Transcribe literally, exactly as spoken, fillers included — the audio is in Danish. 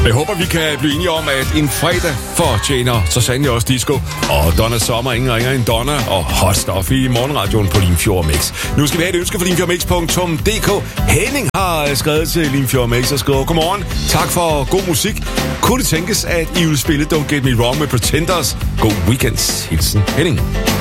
Jeg håber, vi kan blive enige om, at en fredag fortjener så sandelig også disco. Og Donna Summer, ingen ringer end Donna, og Hot Stuff i morgenradioen på Limfjord Mix. Nu skal vi have et ønske fra limfjordmix punktum d k. Henning har skrevet til Limfjord Mix og skriver: Godmorgen, tak for god musik. Kunne det tænkes, at I vil spille Don't Get Me Wrong med Pretenders? God weekend. Hilsen Henning.